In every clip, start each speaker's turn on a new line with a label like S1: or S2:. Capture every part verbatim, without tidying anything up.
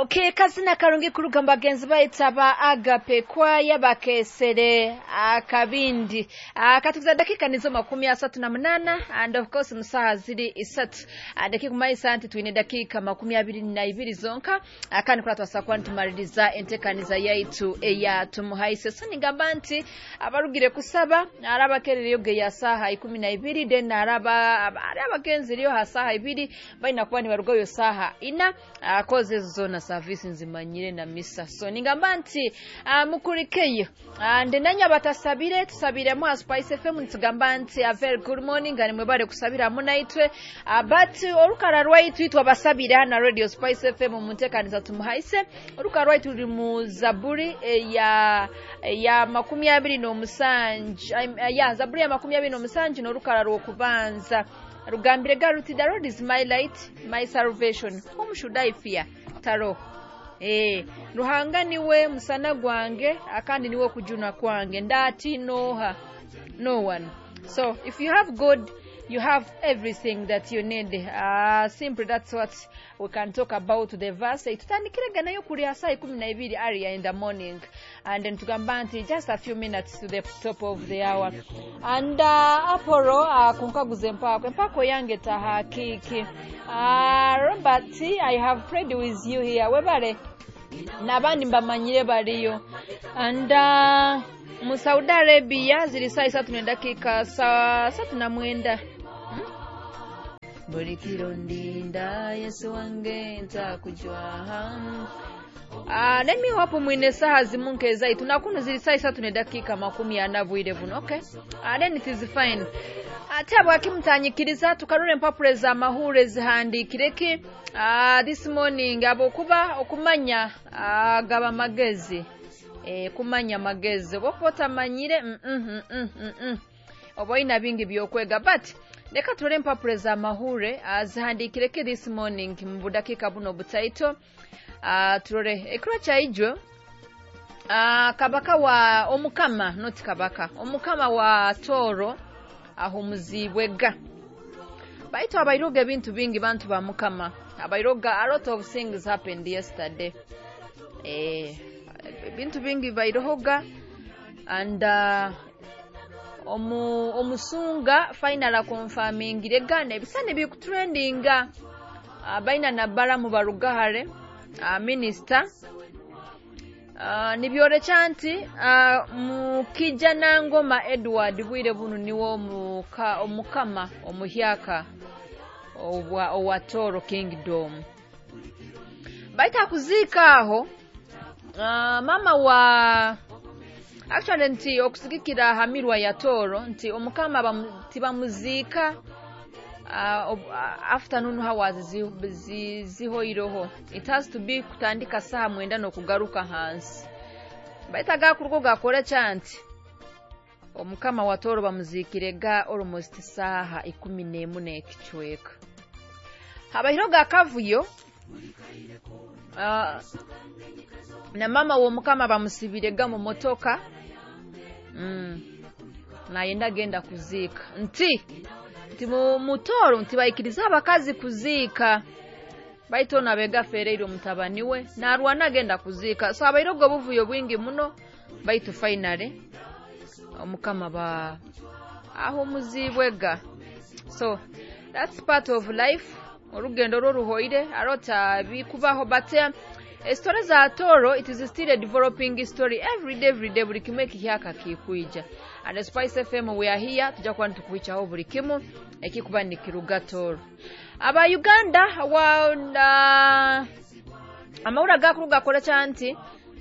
S1: Okay, kazina karungi kuruga mbagenzi bayitaba Agape kwaya bakesere akabindi akatuza dakika nizo makumi asatu na munana and of course musaha ziri isatu dakika kumaisa anti twine dakika makumi abiri na ibiri zonka akani kula twasakwa ntumaririza entekaniza yaitu eya tumuhaise so ningambanti abarugire kusaba arabakerere yoge ya saha ikumi na ibiri den araba abagenzi riyo hasaha ibiri baina kuba ni barugo yo saha ina koze zona service nzimanyire na misa so ningambanti uh, mukurikeyo uh, ndenanya batasabire tusabire mu Spice F M ntugambanti a very good morning and mwebare kusabira munaitwe uh, but orukara rwaitu itwa basabira na Radio Spice F M muntekaniza tumuhaise orukara rwaitu ruri mu Zaburi eh, ya eh, ya makumi abiri no musanji uh, ya Zaburi ya makumi abiri no musanji no rukara rwo kubanza rugambire garuti the Lord is my light my salvation whom should I fear taro eh ruhanga niwe musana gwange akandi niwe kujuna kwange ndati noha no one. So if you have God, you have everything that you need. Uh, simply that's what we can talk about the verse. Tutandikirega nayo kuri asa ikumi na ibiri area in the morning and then tugambanti just a few minutes to the top of the hour. And uh, aporo uh, kunkaguze mpako mpako yange tahakiki. Uh, Robert, I have prayed with you here. Webare nabandi mbamanyire bariyo. And uh, mu Saudi Arabia ziri saa isatu na dakika saa satu na mwenda. Hmm? Buri kirondinda Yesu wange ntakujwa. Ah, let me hope mwine saha zimunke zai tunakuno ziri saa isatu na dakika makumi anavuire vuno. Okay. Ah, then it is fine. Atabo akimutanyikiriza tukarure mpapure za mahure zihandikireke. Ah, this morning abo kuba okumanya ah, gaba magezi. Eh kumanya magezi bokota manyire mm mm mm mm, mm. Oboina bingi byokwega but leka tore mpapure za mahure azihandikireke this morning mbudakika buno butaito uh, turore ekura chaijo uh, kabaka wa omukama not kabaka omukama wa toro aho muzibwega baito abairoga bintu bingi bantu ba mukama abairoga a lot of things happened yesterday eh bintu bingi bairoga and uh, omu omusunga final confirming regane bisane bi trendinga uh, baina na baramu barugahare uh, minister uh, nibyore chanti uh, mukijana ngoma Edward bwire bunu niwo muka omukama omuhyaka owa owatoro kingdom baita kuzika aho uh, mama wa actually nti okusigikira hamirwa ya toro nti omukama tibamuzika uh, uh, afternoon hours zi zihoiroho it has to be kutandika saha mwenda no kugaruka hansi baitaga kuruko gakora chanti omukama wa toro bamuzikirega almost saha ikumi n'emu n'ekichweka habahiroga kavuyo uh, na mama wo mukama bamusibirega mu motoka mm na yenda genda kuzika nti nti mu mutoro nti bayikiriza abakazi kuzika baito na bega fereiro mutabaniwe na arwana genda kuzika so abayirogo buvuyo bwingi muno baito finally omukama ba aho muzibwega so that's part of life orugendo roruhoire arota bikubaho bate a story za toro it is still a developing story every day every day buri kimwe kihaka kikuija and the Spice F M we are here tuja kwa ntukuicha ho buri kimu ekikuba nikiruga toro aba Uganda wa uh, amaura gakuruga kora chanti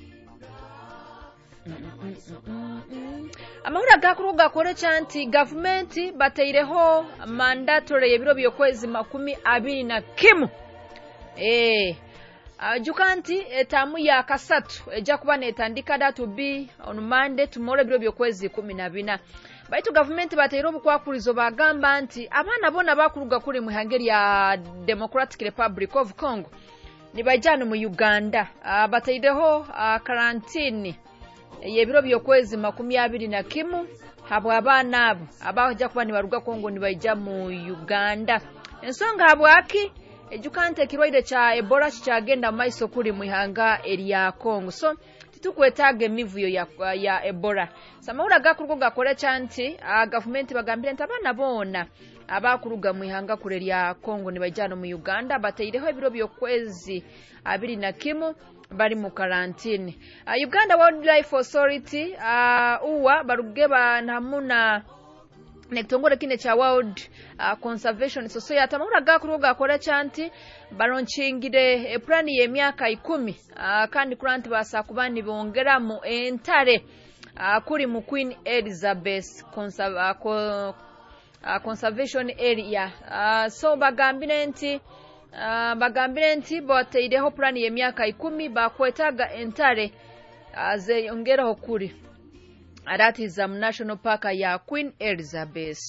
S1: amaura gakuruga kora chanti government bateireho mandatory yebiro byokwezi makumi abiri na kimu eh Uh, jukanti etamu ya kasatu eja kuba netandika that to be on Monday tomorrow biro byokwezi kumi na bina baitu government batero bukwakurizo bagamba nti abana bona bakuruga kuri mu Hungary ya Democratic Republic of Congo ni bajana mu Uganda uh, bataideho uh, quarantine yebiro byokwezi makumi abiri na kimu habo abana abo abaja kuba ni baruga Congo ni baija mu Uganda ensonga habwaki ejukante ekirwaire kya Ebola kikyagenda mu maiso kuli mu ihanga erya Congo. So titukwetaaga emivuyo ya, ya Ebola. Samawula gakurugo gakole kyanti uh, government bagambire nti abaana boona abakuruga mu ihanga kule lya Congo ne bajano mu Uganda bataireho ebiro by'okwezi abiri na kimu bali mu karantine. Uh, Uganda Wildlife Authority uh, uwa barugeba namuna nekitongole kine cha World uh, Conservation Society amahura gakurugo gakole kyanti baronchingire e plani y'emyaka ikumi uh, kandi kuranti basa kubani bongera mu entare uh, kuri mu Queen Elizabeth Conserv uh, co uh, Conservation Area. Uh, so bagambire nti uh, bagambire nti bateireho plani y'emyaka ikumi bakwetaga entare uh, ze ongeraho kuri that is um, National Park ya Queen Elizabeth.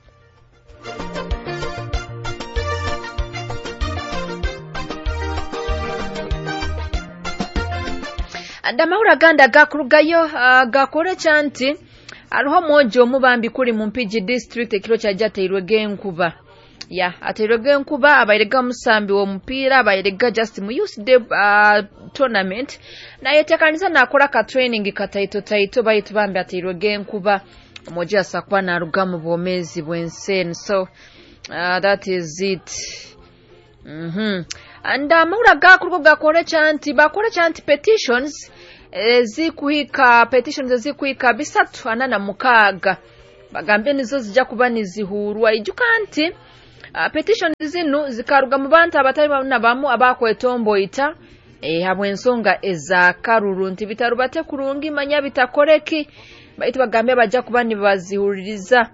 S1: Andamahura ganda gakurugayo uh, gakore chanti aruho mojo omubambi kuri mu Mpigi district ekiro kya jateirwe genkuba ya ateirwe genkuba abayirega musambi wo mupira abayirega just mu youth day uh, tournament na yetekaniza nakola ka training kataito taito bayitu bambi ateirwe genkuba moja sakwa na rugamu bomezi bwensen. So uh, that is it. Mhm. And amahura gakurugo gakore chanti bakore chanti petitions e, zikuhika petitions zikuhika bisatu anana mukaga bagambe nizo zijja kuba nizihurwa ijukanti uh, petitions zinu zikaruga mu bantu abatari bana bamu abakwetomboita e habwe ensonga eza karuru nti bitarubate kurungi manya bitakoreki baitu bagambe bajja kuba nibazihuririza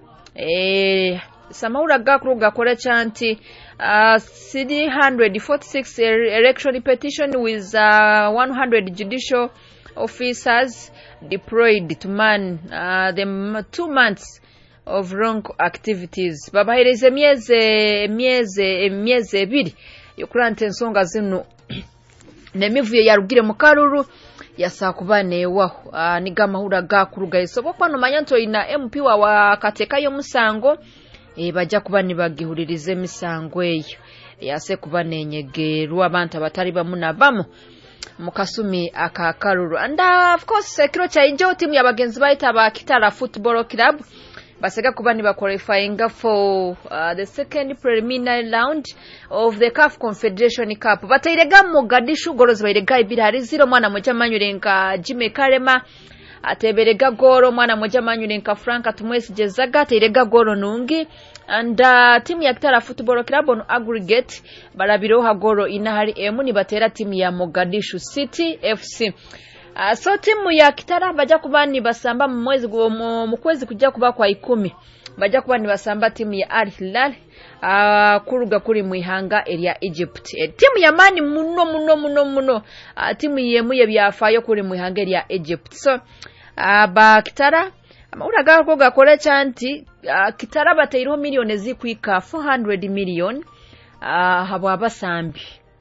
S1: e samahura gakurugo gakore chanti Uh, three hundred forty-six election petition with uh, one hundred judicial officers deployed to man uh, the two months of wrong activities. Baba hereze mieze mieze mieze ebiri yokurante ensonga zino nemivuye yarugire mu karuru yasakubane wa uh, nigamahura gakuruga isobo kwano manyanto ina M P wa wakateka yo musango e bajja kuba nibagihuririze misango eyo yase kuba nenyegerwa abantu abatari bamuna bamu mukasumi akakaruru. And uh, of course ekiro cha ijo timu yabagenzi baita ba Kitara Football Club basega kuba ni qualifying for uh, the second preliminary round of the C A F Confederation Cup. Batairega Mogadishu gorozi bairega ibiri hari zero mwana moja manyurenka Jimmy Karema ateberega goro mwana moja manyurenka Franka Tumwesi Jezaga teirega goro nungi. And uh, timu ya Kitara Football Club on aggregate barabiroha goro inahari emu ni batera timu ya Mogadishu City F C. Uh, so timu ya Kitara baja kuba ni basamba mwezi mu kwezi kujja kuba kwa ikumi baja kuba ni basamba timu ya Al Hilal uh, kuruga kuri mu ihanga area Egypt. E, timu ya mani muno muno muno muno uh, timu yemu ye byafayo kuri mu ihanga area Egypt. So uh, ba Kitara amahura gako gakore chanti uh, Kitara batayiro milioni zikwika four hundred million uh, habo abasambi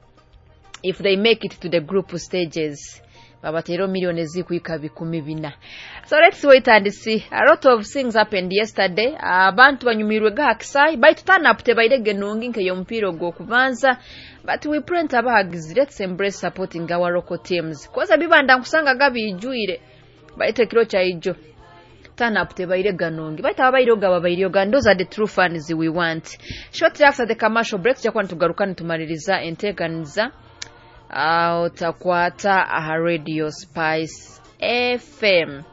S1: if they make it to the group stages babatero milioni zikwika bikumi bina. So let's wait and see. A lot of things happened yesterday. Abantu uh, banyumirwe gakisai baitu tanapute bairege nungi nke yo mpiro go kubanza, but we pray abagizi let's embrace supporting our local teams koza bibanda kusanga gabijuire baite kiro cha ijo tanapute bairega nungi baita abairoga babairyoga. Those are the true fans we want. Shortly after the commercial break jakwa ntugarukana tumaliriza enteganiza uh, utakwata aha Radio Spice F M.